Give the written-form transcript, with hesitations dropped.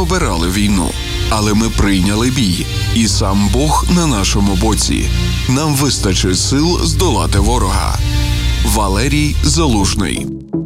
обирали війну, але ми прийняли бій, і сам Бог на нашому боці. Нам вистачить сил здолати ворога. Валерій Залужний.